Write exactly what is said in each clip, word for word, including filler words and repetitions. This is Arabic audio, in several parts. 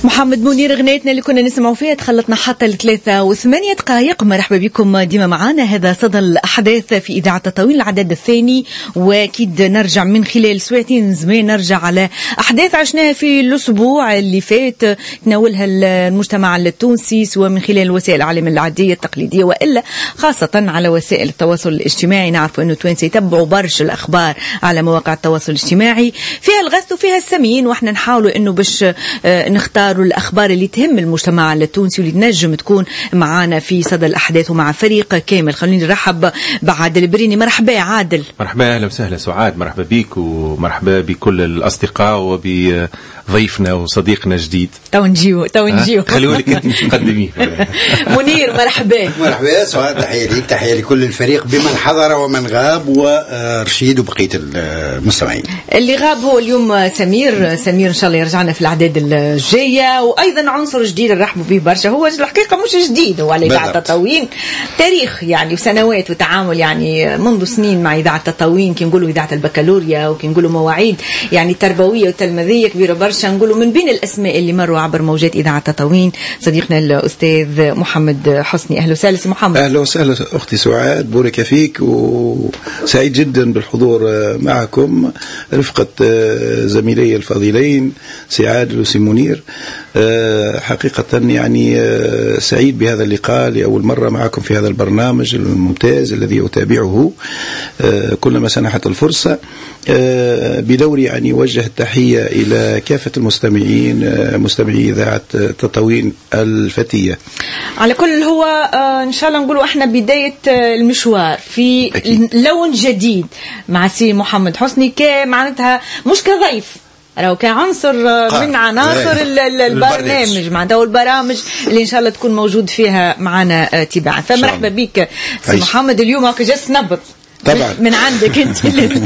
محمد منير غنيتنا اللي كنا نسمعوا فيها تخلطنا حتى لثلاثة وثمانية دقائق. مرحبا بكم ديما معانا. هذا صدى الأحداث في إذاعة تطاوين العدد الثاني، وأكيد نرجع من خلال سويتين زمان نرجع على أحداث عشناها في الأسبوع اللي فات تناولها المجتمع التونسي، سواء من خلال وسائل الإعلام العادية التقليدية وإلا خاصة على وسائل التواصل الاجتماعي. نعرف أنه التوانسة يتبعوا برشا الأخبار على مواقع التواصل الاجتماعي، فيها الغث وفيها السمين، وإحنا نحاولوا أنه باش نختار الأخبار اللي تهم المجتمع التونسي واللي تنجم تكون معانا في صدى الأحداث ومع فريق كامل. خليني نرحب بعادل بريني. مرحبا عادل. مرحبا، أهلا وسهلا سعاد، مرحبا بيك ومرحبا بكل الأصدقاء وبضيفنا وصديقنا جديد. تو نجيو تو نجيو خلوا لك أنت تقدميه. منير مرحبا. مرحبا سعاد، تحية ليك، تحية لكل الفريق بمن حضر ومن غاب ورشيد وبقية المستمعين. اللي غاب هو اليوم سمير. سمير إن شاء الله يرجعنا في الأعداد الجاية، وأيضا عنصر جديد نرحبوا به برشا. هو الحقيقة مش جديد، هو على إذاعة تطاوين تاريخ يعني وسنوات وتعامل يعني منذ سنين مع إذاعة تطاوين. كي نقولوا إذاعة البكالوريا وكي نقولوا مواعيد يعني تربوية وتلميذية كبيرة برشا، نقولوا من بين الأسماء اللي مروا عبر موجات إذاعة تطاوين صديقنا الأستاذ محمد حسني. أهلا وسهلا محمد. أهلا وسهلا أختي سعاد، بورك فيك، وسعيد جدا بالحضور معكم رفقة زميلي الفضيلين سي عادل وسي منير. حقيقة يعني سعيد بهذا اللقاء لأول مرة معكم في هذا البرنامج الممتاز الذي أتابعه كلما سنحت الفرصة. بدوري يعني أوجه التحية إلى كافة المستمعين مستمعي إذاعة تطاوين الفتية. على كل هو إن شاء الله نقولوا إحنا بداية المشوار في أكيد. لون جديد مع سي محمد حسني كمعناتها مش كضيف، راهو كعنصر من عناصر البرنامج معناتها والبرامج اللي ان شاء الله تكون موجود فيها معنا تباعا. فمرحبا بك سي محمد. اليوم هكا جالس نبض طبعا من عندك انت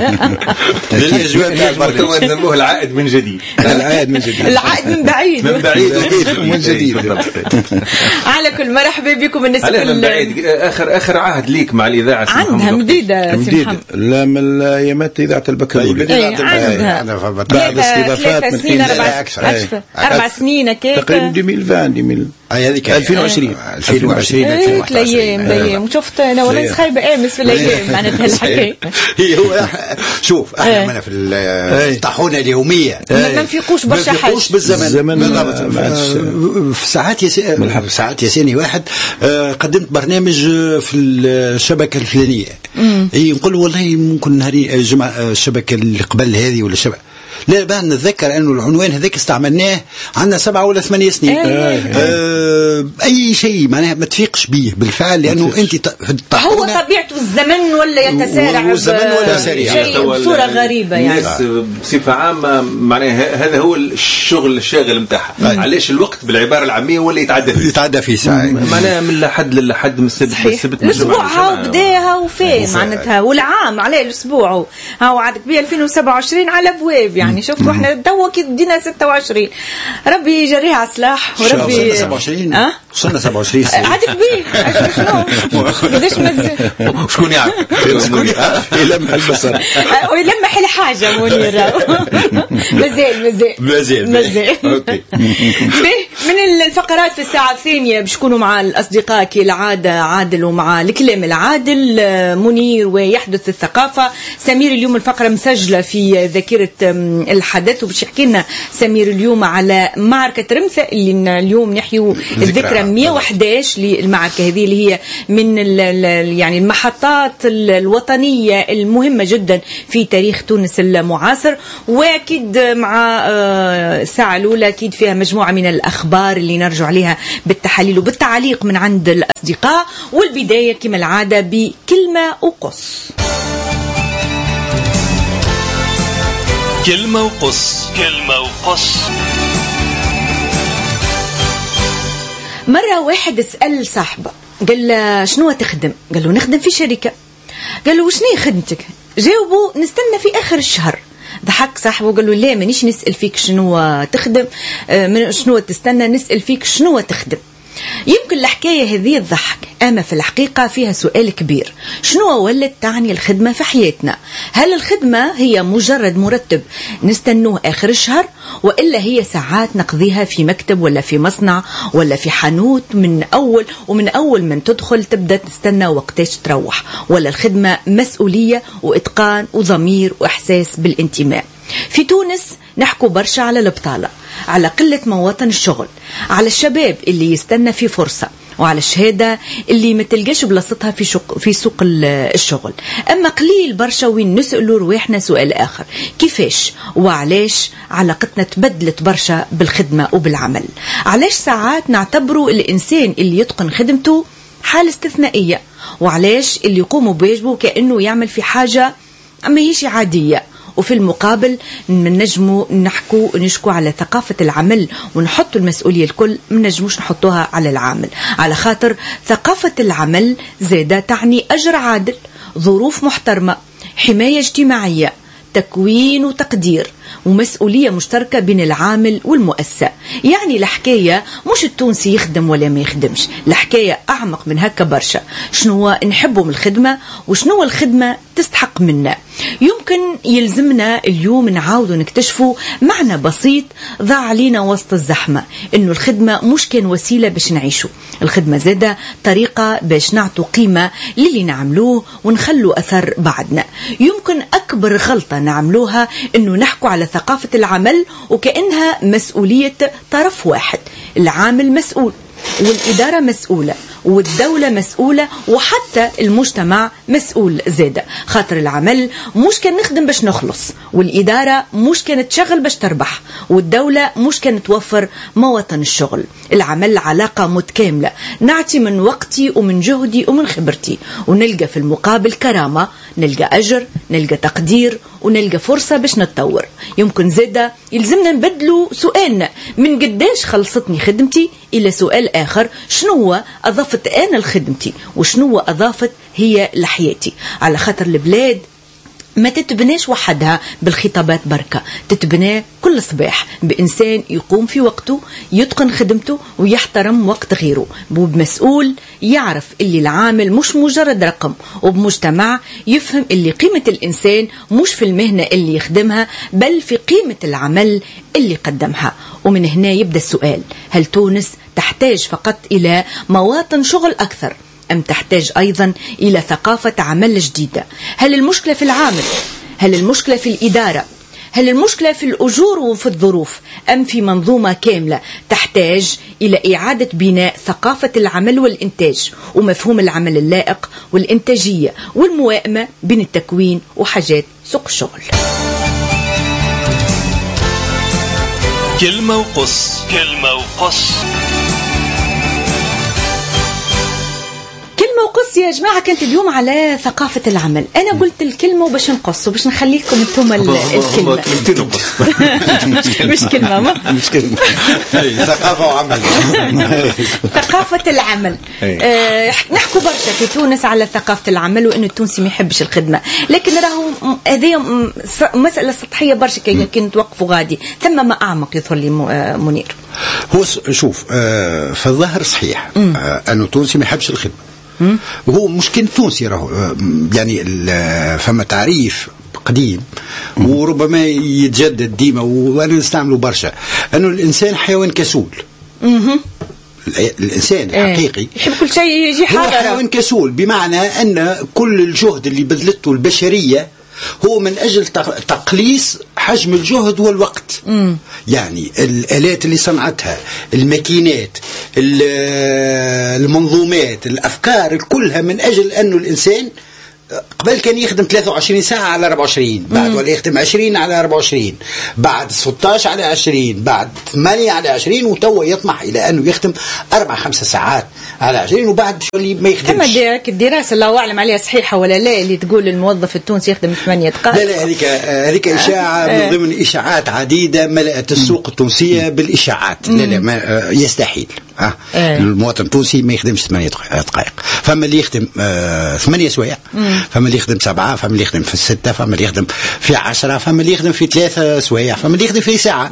للاجواء تاع المركب نسموه العائد من جديد. العائد من جديد، العائد من بعيد من بعيد من جديد. على كل مرحبا بكم. بالنسبه من بعيد اخر اخر عهد ليك مع الاذاعه عندها مديده سي محمد؟ لا، من ايامات اذاعه البكالوريا عندها بعد استضافات من سنين اربع اربع سنين هكاك تقريبا ألفين وعشرين هذيك ألفين وعشرين ألفين وعشرين الايام الايام شفت انا ولا خايبه امس في الايام معناتها الحكايه هي هو. شوف احنا منا في الطاحونه اليوميه ما نفيقوش برشا حاجه، ما بالزمن بالضبط. في ساعات يا ساعات يا سيني واحد قدمت برنامج في الشبكه الفلانيه، اي نقول والله ممكن نهاري جمع الشبكه اللي قبل هذه ولا الشبكه، لا بقى نتذكر انه العنوان هذاك استعملناه عندنا سبعة ولا ثمانية سنين. آه آه اي شيء معناها ما تفيقش به بالفعل، لانه انت هو طبيعته الزمن ولا يتسارع والزمن ولا سريع بصوره غريبه يعني. الناس بصفه عامه معناها هذا هو الشغل الشاغل نتاعها. علاش الوقت بالعباره العاميه ولا يتعدى فيه يتعدى فيه ساعه معناها من لحد لحد من السبت السبت الاسبوع هاو بداها وفين معناتها، والعام عليه الاسبوع هاو عاد بيه ألفين وسبعة وعشرين على ابواب يعني. شفتوا احنا توا كي بدينا ستة وعشرين، ربي يجريها على صلاح وربي وصلنا سبعة وعشرين أه؟ وصلنا سبعة وعشرين عاد كبير شنو قداش مازال شكون يعرف شكون يعرف يلمح البصر ويلمح الحاجه منير مازال مازال مازال مازال اوكي. من الفقرات في الساعه الثانيه باش نكونوا مع الاصدقاء كالعاده عادل ومع الكلام العادل منير ويحدث الثقافه. سمير اليوم الفقره مسجله في ذاكره الحدث، وباش يحكي لنا سمير اليوم على معركة رمثة اللي اليوم نحيو الذكرى مئة وأحد عشر للمعركة هذه اللي هي من يعني المحطات الوطنية المهمة جدا في تاريخ تونس المعاصر. وأكيد مع الساعة الأولى أكيد فيها مجموعة من الأخبار اللي نرجع عليها بالتحليل وبالتعليق من عند الأصدقاء، والبداية كما العادة بكلمة وقص. كلمة وقص. كلمة وقص. مرة واحد اسأل صاحبه قال له شنو تخدم؟ قال له نخدم في شركة. قال له وشنو خدمتك؟ جاوبه نستنى في آخر الشهر. ضحك صاحبه قال له لا مانيش نسأل فيك شنو تخدم، شنو تستنى، نسأل فيك شنو تخدم. يمكن الحكاية هذه الضحك، أما في الحقيقة فيها سؤال كبير: شنو ولت تعني الخدمة في حياتنا؟ هل الخدمة هي مجرد مرتب نستنوه آخر الشهر، وإلا هي ساعات نقضيها في مكتب ولا في مصنع ولا في حانوت من أول ومن أول من تدخل تبدأ تستنى وقتاش تروح؟ ولا الخدمة مسؤولية وإتقان وضمير وإحساس بالانتماء؟ في تونس نحكوا برشا على البطالة، على قلة مواطن الشغل، على الشباب اللي يستنى في فرصة، وعلى الشهادة اللي ما تلقاش بلاصتها في, شق في سوق الشغل. أما قليل برشا وين نسألوا رواحنا سؤال آخر: كيفاش وعلاش علاقتنا تبدلت برشا بالخدمة وبالعمل؟ علاش ساعات نعتبروا الإنسان اللي يتقن خدمته حالة استثنائية، وعلاش اللي يقوم بواجبه كأنه يعمل في حاجة ما هيش عادية؟ وفي المقابل من نجموا نحكوا نشكوا على ثقافة العمل ونحطوا المسؤولية الكل، من نجموش نحطوها على العامل، على خاطر ثقافة العمل زادة تعني أجر عادل، ظروف محترمة، حماية اجتماعية، تكوين وتقدير، ومسؤولية مشتركة بين العامل والمؤسسة. يعني الحكاية مش التونسي يخدم ولا ما يخدمش، الحكاية أعمق من هكا برشا. شنو نحبه من الخدمة وشنو الخدمة تستحق منا. يمكن يلزمنا اليوم نعاودوا نكتشفوا معنى بسيط ضاع علينا وسط الزحمة: إنه الخدمة مش كان وسيلة باش نعيشوا، الخدمة زادة طريقة باش نعطوا قيمة للي نعملوه ونخلوا أثر بعدنا. يمكن أكبر غلطة نعملوها إنه نحكوا على ثقافة العمل وكأنها مسؤولية طرف واحد. العامل مسؤول، والإدارة مسؤولة، والدولة مسؤولة، وحتى المجتمع مسؤول زادة. خاطر العمل مش كان نخدم باش نخلص، والإدارة مش كانت تشغل باش تربح، والدولة مش كانت توفر مواطن الشغل. العمل علاقة متكاملة، نعطي من وقتي ومن جهدي ومن خبرتي، ونلقى في المقابل كرامة، نلقى أجر، نلقى تقدير، ونلقى فرصة باش نتطور. يمكن زادة يلزمنا نبدلوا سؤالنا من قداش خلصتني خدمتي إلى سؤال آخر: شنو أضافت أنا لخدمتي وشنو أضافت هي لحياتي؟ على خاطر البلاد ما تتبناش وحدها بالخطابات بركة، تتبنى كل صباح بإنسان يقوم في وقته، يتقن خدمته ويحترم وقت غيره، وبمسؤول يعرف اللي العامل مش مجرد رقم، وبمجتمع يفهم اللي قيمة الإنسان مش في المهنة اللي يخدمها بل في قيمة العمل اللي قدمها. ومن هنا يبدأ السؤال: هل تونس تحتاج فقط إلى مواطن شغل أكثر، أم تحتاج أيضا إلى ثقافة عمل جديدة؟ هل المشكلة في العامل؟ هل المشكلة في الإدارة؟ هل المشكلة في الأجور وفي الظروف، أم في منظومة كاملة تحتاج إلى إعادة بناء ثقافة العمل والإنتاج ومفهوم العمل اللائق والإنتاجية والموائمة بين التكوين وحاجات سوق الشغل؟ كلمة وقص. كلمة وقص. كلمة وقص يا جماعة كانت اليوم على ثقافة العمل. أنا قلت الكلمة وباش نقص وباش نخلي لكم انتم الكلمة. مش كلمة ما مش كلمة ثقافة وعمل. ثقافة العمل. آه نحكوا برشا في تونس على ثقافة العمل وإنه التونسي ما يحبش الخدمة، لكن راهو هذه مسألة سطحية برشا كي كنت توقفوا غادي، ثم ما أعمق يظهر لي منير. هو شوف آه في الظاهر صحيح آه أنه التونسي ما يحبش الخدمة، وهو مشكل تونسي راهو يعني فما تعريف قديم وربما يتجدد ديما وانا نستعمله برشا، انه الانسان حيوان كسول. الانسان الحقيقي يحب كل شيء يجي حاضر، هو حيوان كسول، بمعنى ان كل الجهد اللي بذلته البشريه هو من أجل تقليص حجم الجهد والوقت. مم. يعني الآلات اللي صنعتها، الماكينات، المنظومات، الأفكار كلها من أجل أنه الإنسان قبل كان يخدم ثلاثة وعشرين ساعة على أربعة وعشرين، بعد ولا يخدم عشرين على أربعة وعشرين، بعد ستة عشر على عشرين، بعد ثمانية على عشرين، وتوا يطمح إلى أنه يخدم أربع خمسة ساعات على عشرين، وبعد اللي ما يخدمش. كما الدراسة الله أعلم عليها صحيحة ولا لا اللي تقول الموظف التونسي يخدم ثمانية دقائق؟ لا لا هذيك هذيك إشاعة من ضمن إشاعات عديدة ملأت السوق التونسية بالإشاعات. لا لا ما يستحيل. ها إيه. المواطن التونسي ما يخدمش ثمانية دقائق، فما اللي يخدم آه ثمانية سوايع، فما اللي يخدم سبعة، فما اللي يخدم في الستة، فما اللي يخدم في عشرة، فما اللي يخدم في ثلاثة سوايع، فما اللي يخدم في ساعة.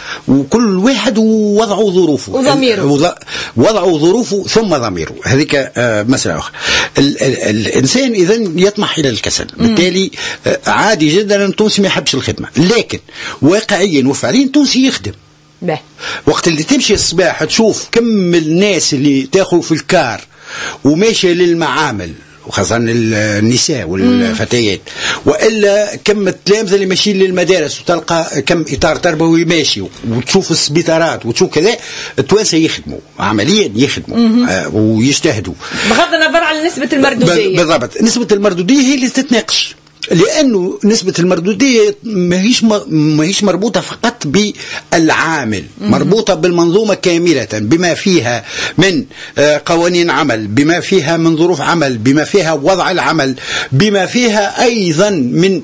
وكل واحد وضعه وظروفه وضميره، وضعه ظروفه ثم ضميره. هذيك آه مسألة أخرى. ال ال الإنسان إذا يطمح إلى الكسل، بالتالي آه عادي جدا أن التونسي ما يحبش الخدمة، لكن واقعيا وفعليا التونسي يخدم. به. وقت اللي تمشي الصباح تشوف كم الناس اللي تاخذ في الكار وماشي للمعامل، وخاصة النساء والفتيات، وإلا كم التلامذة اللي ماشيين للمدارس، وتلقى كم إطار تربوي ماشي، وتشوف السبيطارات وتشوف كذا. التوانسة يخدموا عمليا، يخدموا آه ويجتهدوا بغض النظر عن نسبة المردودية. بالضبط، نسبة المردودية هي اللي تتناقش، لأنه نسبة المردودية ما هيش ما هيش مربوطة فقط بالعامل، مربوطة بالمنظومة كاملة، بما فيها من قوانين عمل، بما فيها من ظروف عمل، بما فيها وضع العمل، بما فيها أيضا من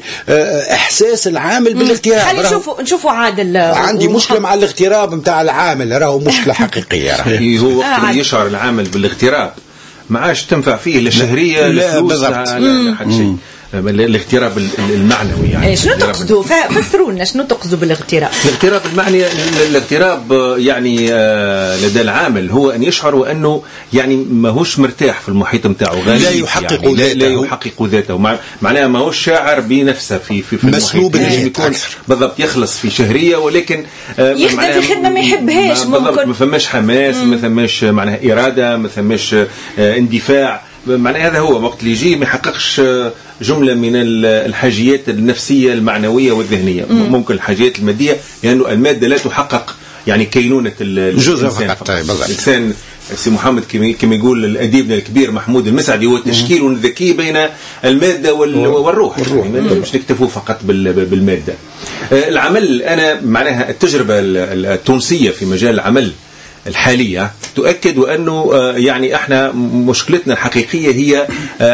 إحساس العامل بالاغتراب. خلينا نشوفوا نشوفوا عادل. عندي مشكلة مع الاغتراب نتاع العامل، راهو مشكلة حقيقية. هو وقت اللي يشعر العامل بالاغتراب ما عادش تنفع فيه لا شهرية لا فلوس لا حد شيء. الاغتراب المعنوي يعني. إيه شنو تقصدوا؟ فسروا لنا شنو تقصدوا بالاغتراب؟ الاغتراب المعني، الاغتراب يعني لدى العامل هو ان يشعر انه يعني ماهوش مرتاح في المحيط نتاعو، لا يحقق يعني ذاته، لا يحقق ذاته، معناها ماهوش شاعر بنفسه في في, في مسلوب المحيط. يكون بالضبط يخلص في شهريه، ولكن يخدم في خدمه ما يحبهاش، ممكن ما فماش حماس، ما فماش معناها اراده، ما فماش اندفاع. معناها هذا هو وقت اللي يجي ما يحققش جملة من الحاجيات النفسية المعنوية والذهنية. مم. ممكن الحاجيات المادية، لأنه يعني المادة لا تحقق يعني كينونة الإنسان. الإنسان سي محمد كما يقول الأديبنا الكبير محمود المسعدي هو تشكيل ذكي بين المادة والروح, والروح. يعني مش نكتفوا فقط بالمادة. العمل، أنا معناها التجربة التونسية في مجال العمل الحالية تؤكد وأنه يعني احنا مشكلتنا الحقيقية هي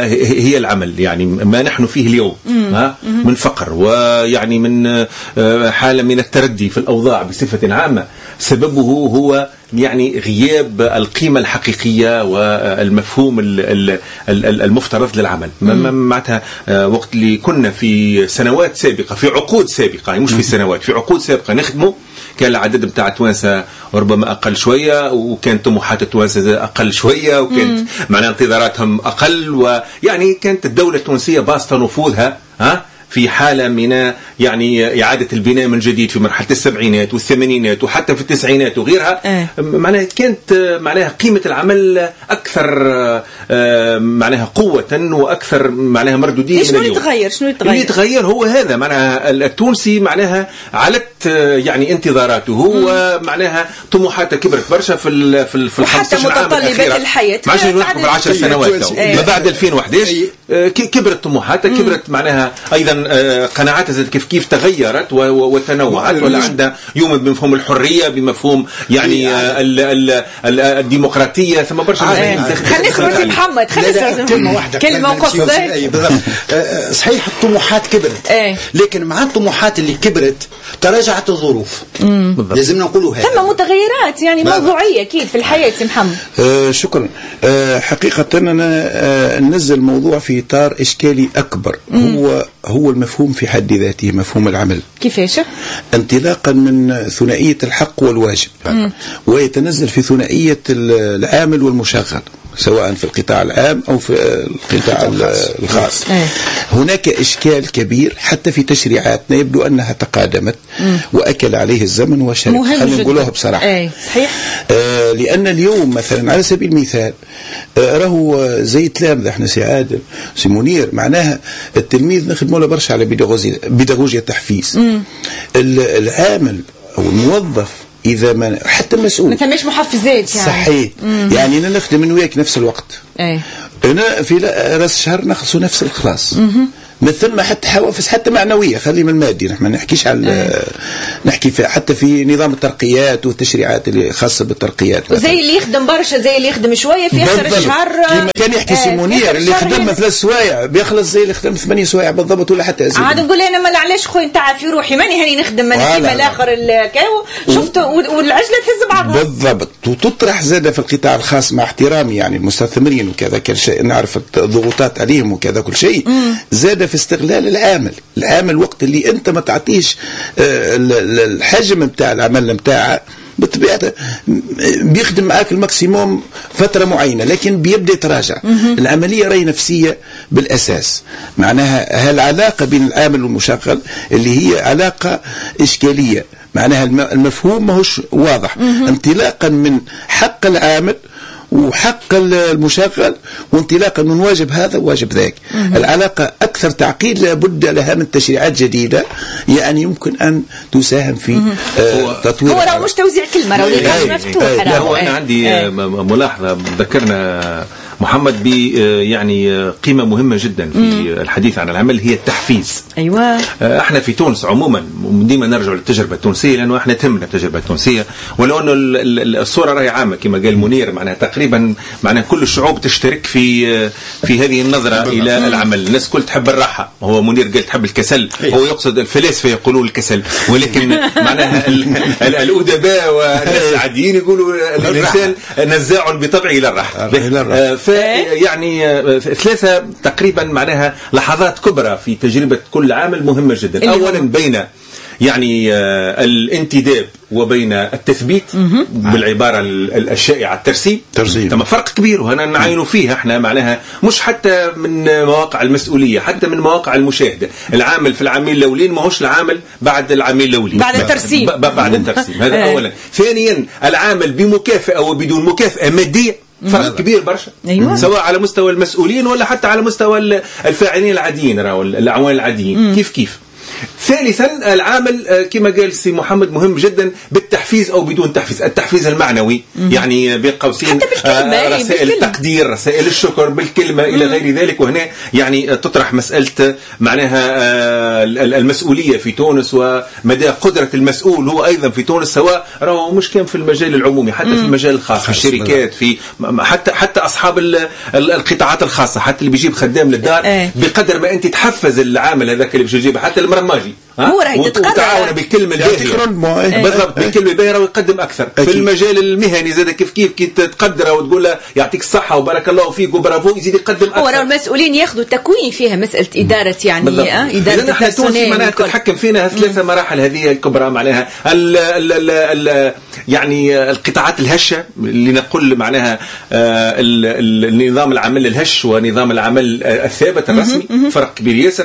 هي العمل، يعني ما نحن فيه اليوم من فقر ويعني من حالة من التردي في الأوضاع بصفة عامة، سببه هو يعني غياب القيمة الحقيقية والمفهوم المفترض للعمل. معناتها وقت اللي كنا في سنوات سابقة، في عقود سابقة، يعني مش في سنوات، في عقود سابقة نخدمه، كان العدد بتاع التوانسة ربما أقل شوية، وكانت طموحات التوانسة أقل شوية، وكانت معناها انتظاراتهم أقل، ويعني كانت الدولة التونسية باسطة نفوذها ها في حالة من يعني إعادة البناء من جديد في مرحلة السبعينات والثمانينات وحتى في التسعينات وغيرها. أه. معناها كانت معناها قيمة العمل أكثر معناها قوة وأكثر معناها مردودية. شنو اللي تغير؟ شنو اللي يتغير هو هذا، معناها التونسي معناها علت يعني انتظاراته ومعناها طموحاته كبرت برشا في ال في ال في الخمسة عام الأخيرة. الحياة ما عادش نحكوا في العشر سنوات ما بعد ألفين وأحد عشر كبرت طموحاته، كبرت معناها أيضا قناعاتها كيف كيف تغيرت وتنوعت، ولا عندها يوم بمفهوم الحرية، بمفهوم يعني الديمقراطية، ثم برشا. خلينا نسمع محمد، خلينا كلمة واحدة كلمة بالضبط. صحيح الطموحات كبرت، لكن مع الطموحات اللي كبرت تراجعت الظروف. لازمنا نقولوا هذا. ثم متغيرات يعني موضوعية أكيد في الحياة سي محمد. آه شكرا. آه حقيقة أنا آه ننزل الموضوع في إطار إشكالي أكبر. مم. هو هو المفهوم في حد ذاته، مفهوم العمل. كيفاش؟ انطلاقا من ثنائية الحق والواجب، مم. ويتنزل في ثنائية العامل والمشغل، سواء في القطاع العام أو في القطاع الخاص. أيه. هناك إشكال كبير حتى في تشريعاتنا يبدو أنها تقادمت مم. وأكل عليه الزمن وشرب، خلينا نقولها بصراحة. أيه. صحيح. آه لأن اليوم مثلا على سبيل المثال آه راهو زي تلامذة احنا سي عادل سي منير، معناها التلميذ نخدمه له برشا على بيداغوجيا تحفيز. مم. العامل أو الموظف إذا ما حتى المسؤول ما ثماش محفزات يعني. صحيح. مم. يعني أنا نخدم من وياك نفس الوقت. أي. أنا في رأس الشهر نخلص نفس الخلاص. من ثم حتى حوافز حتى معنويه، خلي من المادي، نحن ما نحكيش على نحكي في حتى في نظام الترقيات والتشريعات اللي خاصه بالترقيات، زي اللي يخدم برشا زي اللي يخدم شويه في اخر الشهر كما كان يحكي سي منير اللي خدم ثلاث سوايع بيخلص زي اللي خدم ثمانية سوايع بالضبط ولا حتى أزيد. عاد نقول انا ما علاش خويا نتاع في روحي ماني هاني نخدم من كيما الاخر الكاو شفت والعجله تهز بعضها بالضبط. وتطرح زاد في القطاع الخاص مع احترامي يعني المستثمرين وكذا كل شيء نعرف الضغوطات عليهم وكذا كل شيء، زاد في استغلال العامل العامل وقت اللي انت ما تعطيش الحجم نتاع العمل نتاعه بطبيعته بيخدم معاك الماكسيموم فترة معينة لكن بيبدأ يتراجع. العملية راهي نفسية بالأساس، معناها هالعلاقة بين العامل والمشغل اللي هي علاقة إشكالية، معناها المفهوم ماهوش واضح انطلاقا من حق العامل وحق المشغل وانطلاقا من واجب هذا وواجب ذاك. العلاقة أكثر تعقيد لابد لها من تشريعات جديدة يعني يمكن أن تساهم في آه تطوير. هو لو مش توزيع كلمة لو مفتوحة. لا هو أنا عندي آه. ملاحظة ذكرنا محمد ب يعني قيمة مهمة جدا في مم. الحديث عن العمل هي التحفيز. أيوة. احنا في تونس عموما ديما نرجع للتجربة التونسية لأنه احنا تهمنا التجربة التونسية، ولو أنه الصورة راهي عامة كما قال منير، معناها تقريبا معناها كل الشعوب تشترك في في هذه النظرة إلى العمل. الناس كل تحب الراحة، هو منير قال تحب الكسل، هو يقصد الفلاسفة يقولون الكسل، ولكن معناها الأدباء والناس العاديين يقولوا الإنسان نزاع بطبعه إلى الراحة. يعني ثلاثة تقريبا معناها لحظات كبرى في تجربة كل عامل مهمة جدا. أولا بين يعني الانتداب وبين التثبيت بالعبارة الشائعة الترسيم، تم فرق كبير وهنا نعينوا فيه احنا معناها مش حتى من مواقع المسؤولية حتى من مواقع المشاهدة. العامل في العامين الأولين ما هوش العامل بعد العامين الأولين بعد الترسيم بعد الترسيم هذا أولا. ثانيا العامل بمكافأة وبدون مكافأة مادية فرق كبير برشا. أيوة. سواء على مستوى المسؤولين ولا حتى على مستوى الفاعلين العاديين أو الأعوان العاديين. مم. كيف كيف. ثالثا العامل كما قال سي محمد مهم جدا بالتحفيز أو بدون تحفيز، التحفيز المعنوي. مم. يعني بين قوسين رسائل التقدير رسائل الشكر بالكلمة إلى غير ذلك. وهنا يعني تطرح مسألة معناها المسؤولية في تونس ومدى قدرة المسؤول هو أيضا في تونس، سواء راهو مش كان في المجال العمومي حتى مم. في المجال الخاص في الشركات في حتى حتى أصحاب القطاعات الخاصة حتى اللي بيجيب خدام للدار. أه. بقدر ما أنت تحفز العامل هذاك اللي باش يجيبه حتى المرماجي هو راهي وتعاون بالكلمة الباهرة بالضبط بالكلمة الباهرة ويقدم أكثر. أكيد. في المجال المهني زاد كيف كيف كي تقدره وتقول له يعطيك الصحة وبارك الله فيك وبرافو يزيد يقدم أكثر. هو راهو المسؤولين ياخذوا تكوين فيها مسألة إدارة يعني آه إدارة البرسونيل معناها تتحكم فينا ثلاثة مراحل هذه الكبرى معناها ال ال ال ال يعني القطاعات الهشة اللي نقول معناها النظام العمل الهش ونظام العمل الثابت الرسمي فرق كبير ياسر.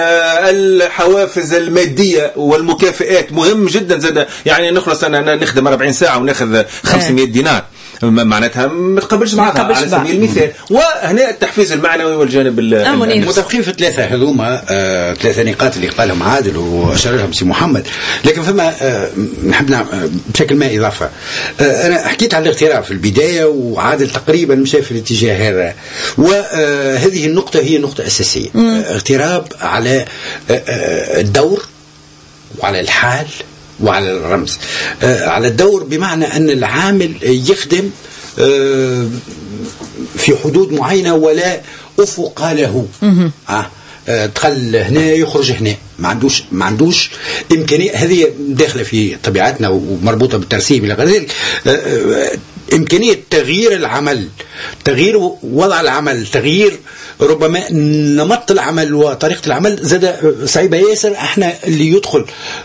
الحوافز المادية والمكافئات مهم جدا زاد يعني نخلص أنا نخدم أربعين ساعة وناخذ خمسمائة دينار معناتها ما تقبلش معها على سبيل المثال. وهنا التحفيز المعنوي والجانب متفقين في ثلاثة هذوما آه، ثلاثة نقاط اللي قالهم عادل وأشار لهم سي محمد، لكن فما آه، نحب بشكل ما إضافة. آه، أنا حكيت عن الاغتراب في البداية وعادل تقريبا مشى في الاتجاه هذا، وهذه النقطة هي نقطة أساسية. آه، اغتراب على آه، الدور وعلى الحال وعلى الرمز. آه على الدور بمعنى أن العامل يخدم آه في حدود معينة ولا أفق له. آه آه دخل هنا يخرج هنا ما عندوش ما عندوش إمكانية. هذه داخلة في طبيعتنا ومربوطة بالترسيم إلى غير ذلك. آه آه إمكانية تغيير العمل، تغيير وضع العمل، تغيير ربما نمط العمل وطريقة العمل زاد صعيبة ياسر. احنا اللي يدخل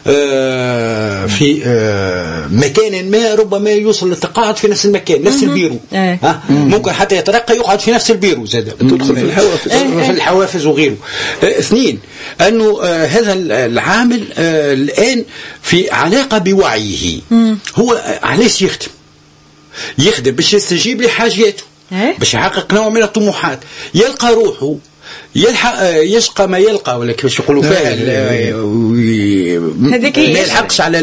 اه في اه مكان ما ربما يوصل للتقاعد في نفس المكان نفس البيرو. ها ممكن حتى يترقى يقعد في نفس البيرو زاد تدخل في الحوافز في الحوافز وغيره. اه اثنين انه اه هذا العامل اه الان في علاقة بوعيه. هو علاش يخدم يخدم باش يستجيب لحاجاته باش يحقق نوع من الطموحات، يلقى روحه يلحق يشقى ما يلقى ولا كيفاش يقولوا فيها ما يلحقش على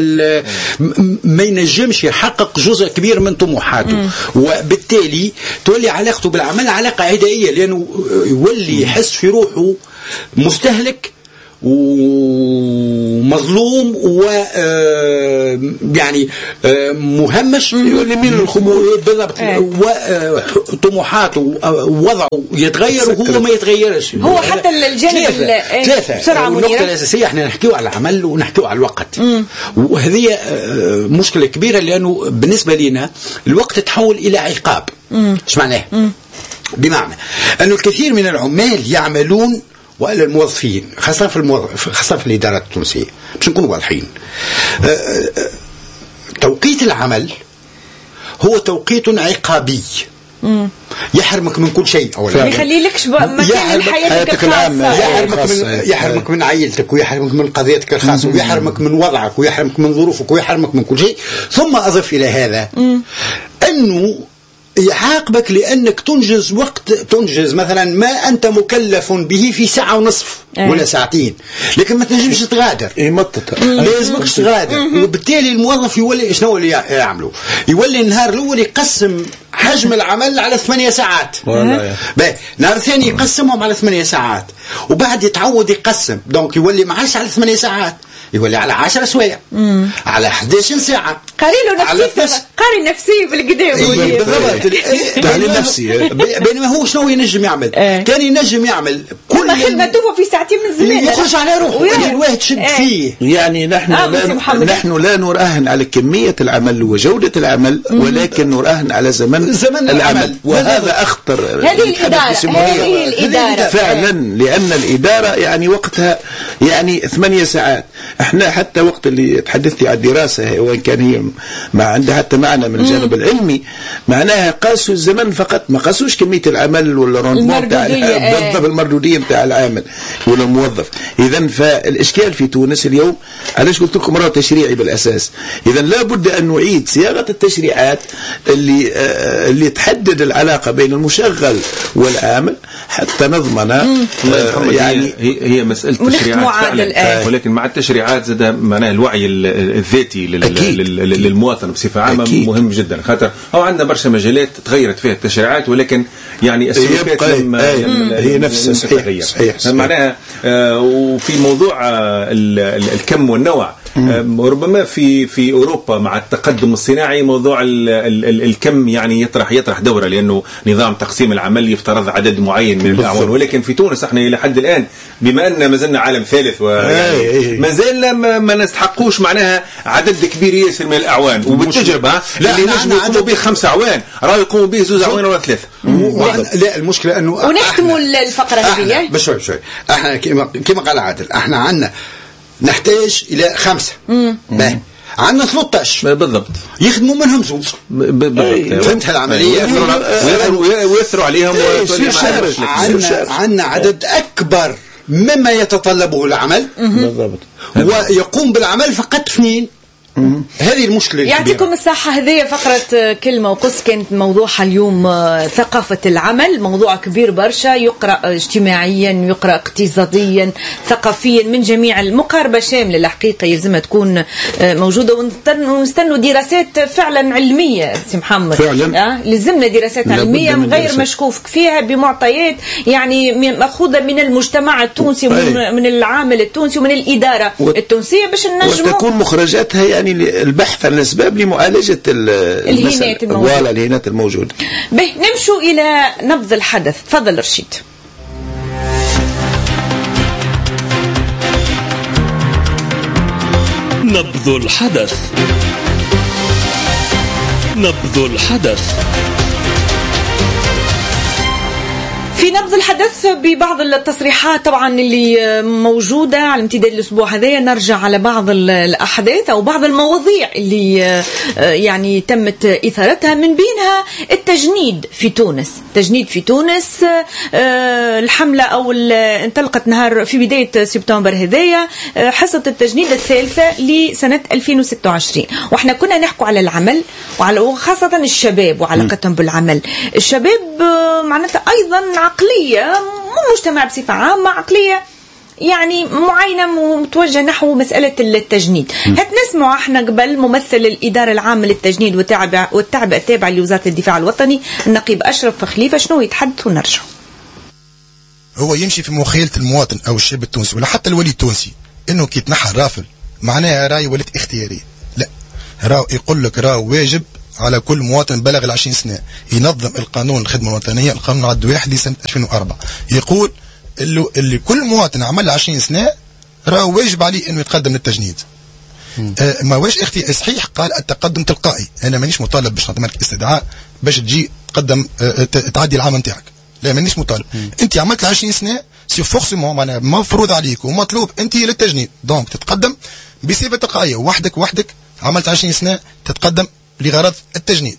ما ينجمش يحقق جزء كبير من طموحاته. مم. وبالتالي تولي علاقته بالعمل علاقة عدائية لأنه يولي يحس في روحه مستهلك ومظلوم و يعني مهمش لمين الخمول بالضبط، وطموحاته ووضعه يتغير وهو ما يتغيرش. هو حتى الجانب ثلاثة. النقطة الأساسية احنا نحكيو على العمل ونحكيو على الوقت، وهذه مشكلة كبيرة لأنه بالنسبة لنا الوقت تحول إلى عقاب. ايش معناه؟ بمعنى أنه الكثير من العمال يعملون وإلى الموظفين خاصة في الموظف خاصة في الإدارات التونسية باش نكونوا واضحين. توقيت العمل هو توقيت عقابي يحرمك من كل شيء، أولا ما يخليلكش مكان حياتك الخاصة، يحرمك من يحرمك من عائلتك ويحرمك من قضيتك الخاصة ويحرمك من وضعك ويحرمك من ظروفك ويحرمك من كل شيء. ثم أضف إلى هذا أنه يعاقبك لأنك تنجز وقت تنجز مثلا ما أنت مكلف به في ساعة ونصف ولا ساعتين، لكن ما تنجمش تغادر، لازمكش تغادر. وبالتالي الموظف يولي شنو اللي يعمله؟ يولي النهار الأول يقسم حجم العمل على ثمانية ساعات، باهي نهار ثاني يقسمهم على ثمانية ساعات، وبعد يتعود يقسم، دونك يولي ما عادش على ثمانية ساعات، يولي على عشر سوايع، على أحد عشر ساعة، قاري له نفسي قاري نفسي بالقدام بالضبط تعليم نفسي. بينما هو شنو ينجم يعمل؟ كان ينجم يعمل كل خدمته في ساعتين من زمان يخرج على روحه الواحد شد فيه. يعني نحن آه لا نحن لا نراهن على كمية العمل وجودة العمل، ولكن نراهن على زمن زمن العمل، وهذا أخطر. هذه الإدارة هذه الإدارة فعلا، لأن الإدارة يعني وقتها يعني ثمانية ساعات. احنا حتى وقت اللي تحدثتي عن الدراسة وإن كان هي ما عندها حتى معنى من الجانب العلمي، معناها قاسوا الزمن فقط، ما قاسوش كمية العمل ولا الروندمون بتاع بالضبط المردودية بتاع العامل ولا الموظف. إذن فالإشكال في تونس اليوم علاش قلت لكم مرة تشريعي بالأساس. إذن لا بد أن نعيد صياغة التشريعات اللي آه اللي تحدد العلاقة بين المشغل والعامل حتى نضمن آه يعني هي, هي مسألة تشريعات فعلا، ولكن مع التشريعات زاد معناه الوعي الذاتي للمواطن بصفة عامة مهم جدا. خاطر هو عندنا برشا مجالات تغيرت فيها التشريعات، ولكن يعني السلوكيات لما هي نفسها صحيح, صحيح, صحيح معناها آه وفي موضوع آه الكم والنوع ربما في في اوروبا مع التقدم الصناعي موضوع ال ال الكم يعني يطرح يطرح دوره، لانه نظام تقسيم العمل يفترض عدد معين من الاعوان. ولكن في تونس احنا الى حد الان بما ان ما زلنا عالم ثالث ويعني ما زلنا ما نستحقوش معناها عدد كبير ياسر من الاعوان، وبالتجربه اللي نجم يقوموا به خمسه اعوان راه يقوموا به زوج اعوان ولا ثلاثه. لا المشكله انه ونختموا الفقره هذه بشوي بشوي. احنا كما قال عادل احنا عندنا نحتاج إلى خمسة، باهي عندنا ثلاثة عشر بالضبط يخدموا منهم زوج بالضبط. فهمت العملية ويثروا عليهم. عندنا عدد أكبر مما يتطلبه العمل بالضبط، ويقوم بالعمل فقط اثنين. هذه المشكلة. يعطيكم الصحة. هذه فقرة كلمة وقص كانت موضوعها اليوم ثقافة العمل، موضوع كبير برشا، يقرأ اجتماعيا يقرأ اقتصاديا ثقافيا من جميع المقاربة شاملة الحقيقة يلزمها تكون موجودة، ونستنوا دراسات فعلا علمية سي محمد فعلا. أه؟ لزمنا دراسات علمية غير مشكوك فيها بمعطيات يعني مأخوذة من المجتمع التونسي ومن من العامل التونسي ومن الإدارة التونسية باش ننجموا وتكون مخرجاتها يعني البحث عن الأسباب لمعالجة الهينات الموجودة. الهينات الموجودة. به نمشوا إلى نبض الحدث. تفضل رشيد. نبض الحدث. نبض الحدث. في نبض الحدث ببعض التصريحات طبعا اللي موجودة على امتداد الأسبوع هذا، نرجع على بعض الأحداث أو بعض المواضيع اللي يعني تمت إثارتها، من بينها التجنيد في تونس. تجنيد في تونس الحملة أو انطلقت نهار في بداية سبتمبر هذايا حصة التجنيد الثالثة لسنة ألفين وستة وعشرين، وإحنا كنا نحكوا على العمل وعلى وخاصة الشباب وعلاقتهم بالعمل. الشباب معناتها أيضا عقلية مجتمع بصفة عامة، عقلية يعني معينة متوجهة نحو مسألة التجنيد. هات نسمع احنا قبل ممثل الإدارة العامة للتجنيد والتعبئة والتعبئة التابعة لوزارة الدفاع الوطني النقيب أشرف خليفة شنو يتحدث ونرجع. هو يمشي في مخيلة المواطن أو الشاب التونسي ولا حتى الولي التونسي إنه كي يتنحى الرافل معناها راي ولات اختيارية. لا، راو يقول لك راو واجب على كل مواطن بلغ العشرين سنة. ينظم القانون الخدمة الوطنية، القانون عد واحد لسنة ألفين وأربعة، يقول اللي, اللي كل مواطن عمل عشرين سنة راو واجب عليه إنه يتقدم للتجنيد. آه ما واش اختي صحيح قال التقدم تلقائي، أنا مانيش مطالب باش نعطيك استدعاء باش تجي تقدم آه تعدي العام نتاعك، لا مانيش مطالب. انت عملت عشرين سنة سي فورسيمون معناها مفروض عليك ومطلوب انت للتجنيد، دونك تتقدم بصفة تلقائية وحدك وحدك عملت عشرين سنة تتقدم لغرض التجنيد.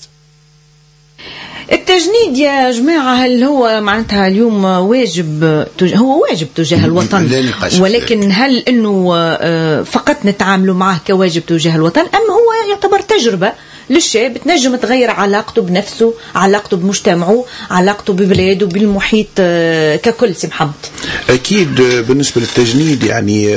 التجنيد يا جماعة هل هو معناتها اليوم واجب؟ هو واجب تجاه الوطن، ولكن هل انه فقط نتعاملوا معه كواجب تجاه الوطن ام هو يعتبر تجربة للشاب تنجم تغير علاقته بنفسه، علاقته بمجتمعه، علاقته ببلاده، بالمحيط ككل؟ سي محمد. أكيد بالنسبة للتجنيد يعني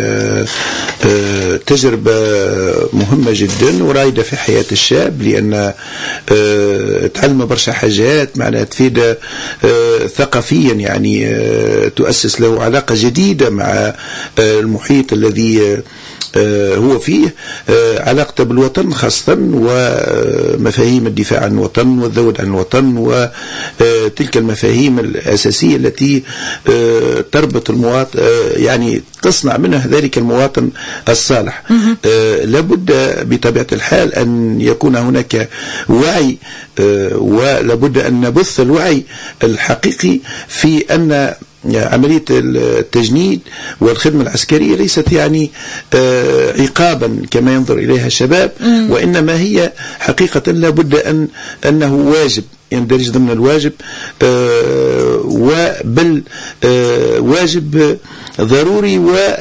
تجربة مهمة جدا ورائدة في حياة الشاب، لأن تعلم برشا حاجات معناها تفيد ثقافيا، يعني تؤسس له علاقة جديدة مع المحيط الذي هو فيه، علاقته بالوطن خاصة ومفاهيم الدفاع عن الوطن والذود عن الوطن وتلك المفاهيم الأساسية التي تربط المواطن، يعني تصنع منه ذلك المواطن الصالح. لابد بطبيعة الحال أن يكون هناك وعي، ولابد أن نبث الوعي الحقيقي في أن عملية التجنيد والخدمة العسكرية ليست يعني عقابا كما ينظر إليها الشباب، وإنما هي حقيقة لابد أن أنه واجب يندرج ضمن الواجب، وبل واجب ضروري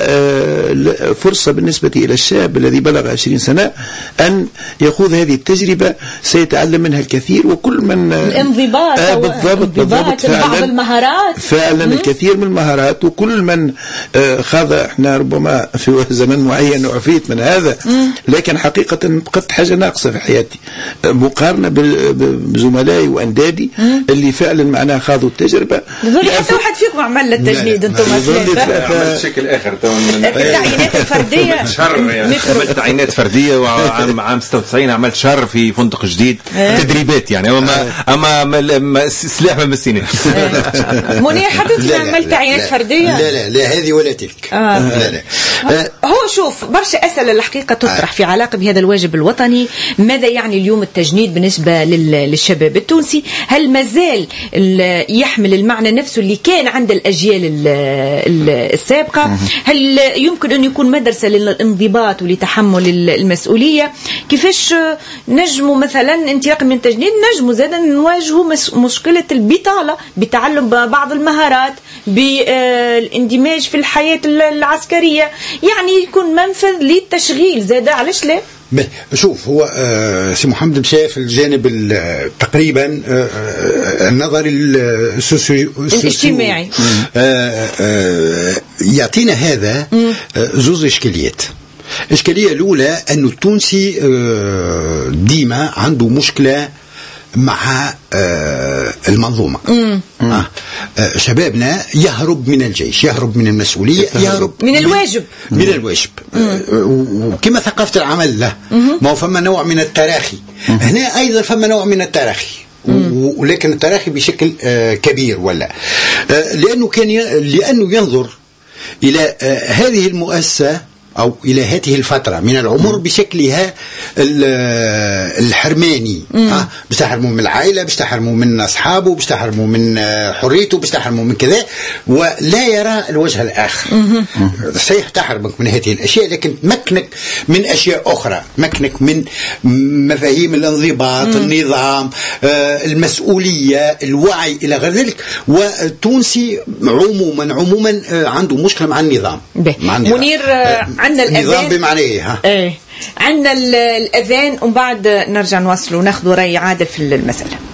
وفرصة بالنسبة إلى الشاب الذي بلغ عشرين سنة أن يخوض هذه التجربة، سيتعلم منها الكثير. وكل من الانضباط آه بالضبط بالضبط بعض المهارات فعلا مم. الكثير من المهارات، وكل من آه خاض احنا ربما في زمن معين وعفيت من هذا، مم. لكن حقيقة بقت حاجة ناقصة في حياتي مقارنة بزملائي وأندادي مم. اللي فعلا معناها خاضوا التجربة. يظل حتى واحد فيكم عمل التجنيد انتم عملت شكل اخر التعيينات الفرديه شر يعني عملت تعيينات فرديه، وعام عام ستة وتسعين عملت شر في فندق جديد تدريبات يعني، اما اما سلاح ما مسيناش. منير حبيبتي عملت تعيينات فرديه؟ لا لا لا هذه ولا تلك. آه. لا لا هو شوف برشا اسئله الحقيقه تطرح في علاقه بهذا الواجب الوطني. ماذا يعني اليوم التجنيد بالنسبه للشباب التونسي؟ هل مازال يحمل المعنى نفسه اللي كان عند الاجيال السابقة؟ هل يمكن أن يكون مدرسة للانضباط ولتحمل المسؤولية؟ كيفاش نجموا مثلا انطلاقا من التجنيد نجموا زادا نواجهوا مشكلة البطالة بتعلم بعض المهارات، بالاندماج في الحياة العسكرية، يعني يكون منفذ للتشغيل زادا. علاش لا؟ شوف هو آه سي محمد شاف الجانب تقريبا آه النظري الاجتماعي، آه آه يعطينا هذا آه زوز إشكاليات. الإشكالية الأولى أن التونسي آه ديما عنده مشكلة مع آه المنظومة. آه آه شبابنا يهرب من الجيش، يهرب من المسؤولية، يهرب من الواجب من الواجب آه وكما ثقافة العمل له ما هو فما نوع من التراخي. هنا أيضا فما نوع من التراخي، ولكن التراخي بشكل آه كبير ولا آه لأنه كان ي... لأنه ينظر إلى آه هذه المؤسسة أو إلى هذه الفترة من العمر بشكلها الحرماني. ها باش تحرموا من العائلة، باش تحرموا من أصحابه، باش تحرموا من حريته، باش تحرموا من كذا، ولا يرى الوجه الآخر. صحيح تحرمك من هذه الأشياء، لكن تمكنك من أشياء أخرى، تمكنك من مفاهيم الانضباط، النظام، المسؤولية، الوعي إلى غير ذلك. والتونسي عموما عموما عنده مشكلة مع النظام. مع النظام. منير عندنا الأذان بمعنيه ها ايه عندنا الأذان ومن بعد نرجع نواصل وناخذ رأي عادل في المسألة.